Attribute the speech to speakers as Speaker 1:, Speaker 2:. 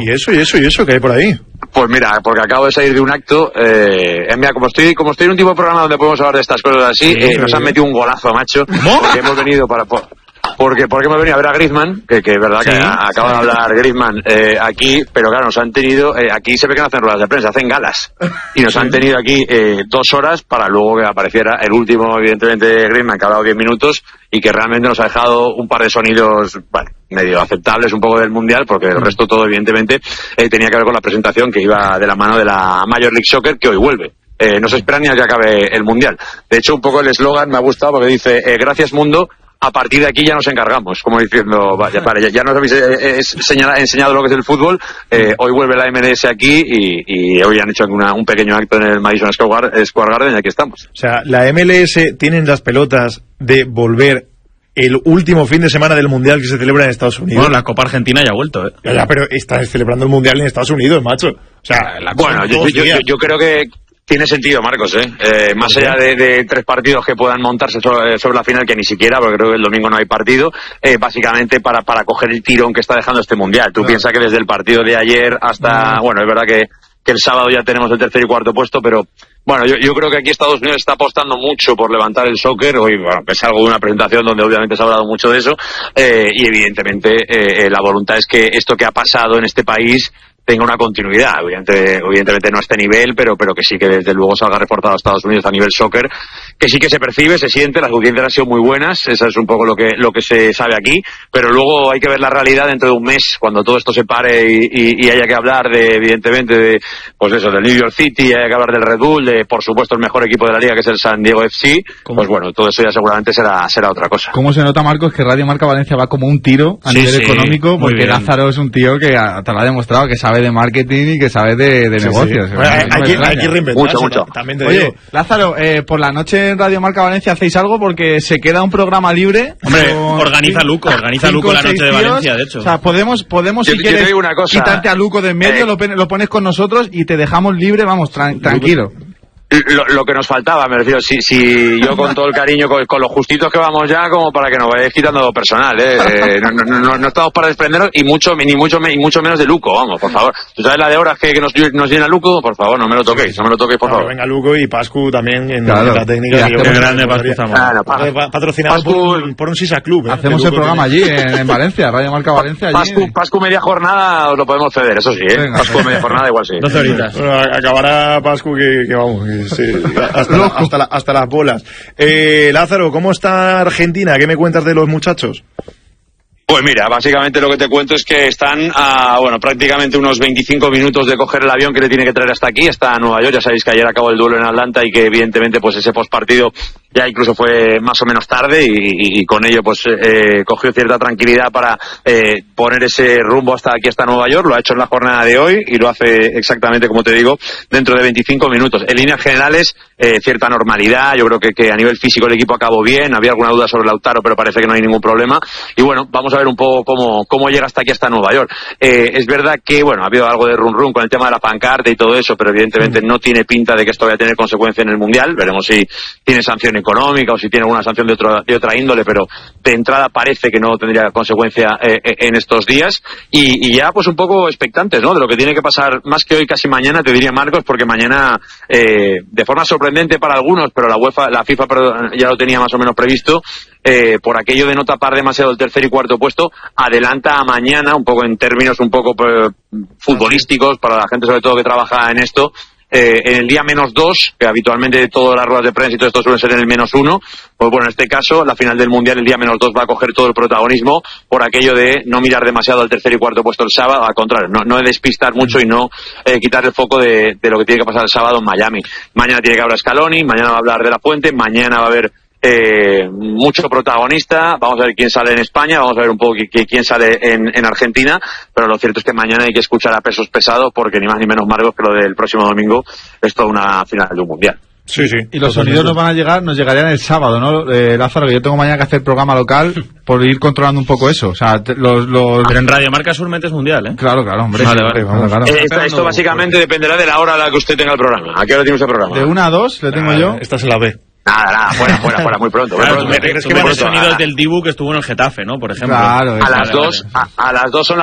Speaker 1: ¿Y eso? ¿Qué hay por ahí?
Speaker 2: Pues mira, porque acabo de salir de un acto, mira, como estoy en un tipo de programa donde podemos hablar de estas cosas así, nos han metido un golazo, macho, porque hemos venido porque hemos venido a ver a Griezmann, que es verdad que acaba de hablar Griezmann aquí, pero claro, nos han tenido, aquí se ve que no hacen ruedas de prensa, hacen galas, y nos han tenido aquí 2 horas para luego que apareciera el último, evidentemente, Griezmann, que ha hablado 10 minutos, y que realmente nos ha dejado un par de sonidos, bueno, medio aceptables un poco del Mundial, porque el resto todo, evidentemente, tenía que ver con la presentación que iba de la mano de la Major League Soccer, que hoy vuelve. No se espera ni a que acabe el Mundial. De hecho, un poco el eslogan me ha gustado porque dice, gracias mundo, a partir de aquí ya nos encargamos, como diciendo, vale, ya nos habéis enseñado lo que es el fútbol, hoy vuelve la MLS aquí y hoy han hecho un pequeño acto en el Madison Square Garden y aquí estamos.
Speaker 1: O sea, la MLS tienen las pelotas de volver el último fin de semana del Mundial que se celebra en Estados Unidos.
Speaker 3: Bueno, la Copa Argentina ya ha vuelto,
Speaker 1: Ya, pero estás celebrando el Mundial en Estados Unidos, macho. O sea,
Speaker 2: bueno, yo creo que tiene sentido, Marcos, más allá de 3 partidos que puedan montarse sobre la final, que ni siquiera, porque creo que el domingo no hay partido, básicamente para coger el tirón que está dejando este Mundial. Tú piensas que desde el partido de ayer hasta, bueno, es verdad que el sábado ya tenemos el 3er y 4er puesto, pero bueno, yo creo que aquí Estados Unidos está apostando mucho por levantar el soccer. Hoy, bueno, es algo de una presentación donde obviamente se ha hablado mucho de eso, y evidentemente la voluntad es que esto que ha pasado en este país tenga una continuidad, evidentemente no a este nivel, pero que sí que desde luego salga reforzado a Estados Unidos a nivel soccer, que sí que se percibe, se siente, las audiencias han sido muy buenas, eso es un poco lo que se sabe aquí, pero luego hay que ver la realidad dentro de un mes, cuando todo esto se pare y haya que hablar evidentemente pues eso, del New York City, haya que hablar del Red Bull, por supuesto el mejor equipo de la liga que es el San Diego FC, pues bueno, todo eso ya seguramente será otra cosa.
Speaker 4: ¿Cómo se nota, Marcos, que Radio Marca Valencia va como un tiro a nivel económico? Porque Lázaro es un tío que te lo ha demostrado, que sabe de marketing y que sabe de negocios.
Speaker 1: Bueno, hay que reinventarse.
Speaker 2: Mucho.
Speaker 1: También te
Speaker 4: digo.
Speaker 1: Oye,
Speaker 4: Lázaro, por la noche en Radio Marca Valencia hacéis algo porque se queda un programa libre.
Speaker 3: Hombre, organiza Luco la noche de Valencia, de hecho.
Speaker 4: O sea, podemos si quieres quitarte a Luco de en medio, lo pones con nosotros y te dejamos libre, vamos, tranquilo.
Speaker 2: Lo que nos faltaba, me refiero, si yo con todo el cariño, con los justitos que vamos ya, como para que nos vayáis quitando personal, no estamos para desprendernos y mucho menos de Luco, vamos, por favor. ¿Tú sabes la de horas que nos llena Luco? Por favor, no me lo toquéis, por favor.
Speaker 1: Venga Luco y Pascu también en la técnica.
Speaker 3: Qué grande Pascu estamos.
Speaker 1: Patrocinado por un Sisa Club.
Speaker 4: Hacemos el programa allí, en Valencia, Radio Marca Valencia.
Speaker 2: Pascu media jornada os lo podemos ceder, eso sí, Pascu media jornada igual sí.
Speaker 3: 12 horitas.
Speaker 1: Bueno, acabará Pascu que vamos. Sí, hasta las bolas. Lázaro, ¿cómo está Argentina? ¿Qué me cuentas de los muchachos?
Speaker 2: Pues mira, básicamente lo que te cuento es que están a, prácticamente unos 25 minutos de coger el avión que le tiene que traer hasta aquí, hasta Nueva York. Ya sabéis que ayer acabó el duelo en Atlanta y que evidentemente pues ese postpartido ya incluso fue más o menos tarde y con ello pues cogió cierta tranquilidad para poner ese rumbo hasta Nueva York. Lo ha hecho en la jornada de hoy y lo hace exactamente, como te digo, dentro de 25 minutos. En líneas generales, cierta normalidad. Yo creo que a nivel físico el equipo acabó bien. Había alguna duda sobre Lautaro, pero parece que no hay ningún problema. Y bueno, vamos a ver un poco cómo llega hasta Nueva York. Es verdad que, ha habido algo de run con el tema de la pancarta y todo eso, pero evidentemente no tiene pinta de que esto vaya a tener consecuencia en el Mundial. Veremos si tiene sanción económica o si tiene alguna sanción de otra índole, pero de entrada parece que no tendría consecuencia en estos días. Y ya pues un poco expectantes, ¿no? De lo que tiene que pasar más que hoy, casi mañana, te diría, Marcos, porque mañana, de forma sorprendente para algunos, pero la FIFA ya lo tenía más o menos previsto, por aquello de no tapar demasiado el 3er y 4er puesto, adelanta a mañana, un poco en términos un poco futbolísticos, para la gente sobre todo que trabaja en esto, en el día -2, que habitualmente todas las ruedas de prensa y todo esto suelen ser en el -1, pues bueno, en este caso, la final del Mundial, el día -2 va a coger todo el protagonismo por aquello de no mirar demasiado al 3er y 4er puesto el sábado, al contrario, no despistar mucho y no quitar el foco de lo que tiene que pasar el sábado en Miami. Mañana tiene que hablar Scaloni, mañana va a hablar de La Fuente, mañana va a haber mucho protagonista. Vamos a ver quién sale en España, vamos a ver un poco quién sale en Argentina, pero lo cierto es que mañana hay que escuchar a pesos pesados, porque ni más ni menos, Marcos, que lo del próximo domingo es toda una final de un Mundial.
Speaker 1: Sí.
Speaker 4: Y los sonidos nos llegarían el sábado, ¿no? Lázaro, que yo tengo mañana que hacer programa local por ir controlando un poco eso. O sea, Pero
Speaker 3: en Radio Marca Sur metes Mundial, ¿eh?
Speaker 4: Claro, hombre.
Speaker 3: Vale.
Speaker 4: Claro.
Speaker 2: Esto básicamente dependerá de la hora a la que usted tenga el programa. ¿A qué hora tiene usted el programa?
Speaker 4: De 1 a 2 le tengo yo.
Speaker 1: Esta se la ve.
Speaker 2: Nada, fuera, muy pronto.
Speaker 3: Claro, tú metes sonidos del Dibu que estuvo en el Getafe, ¿no? Por ejemplo.
Speaker 4: Claro.
Speaker 2: A las 2 son